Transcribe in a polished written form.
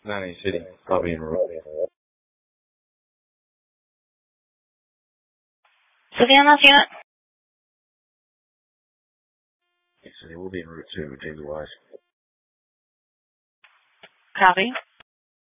Nanny City, copy en route. Savannah, unit. City will be en route to Daily Wise. Copy.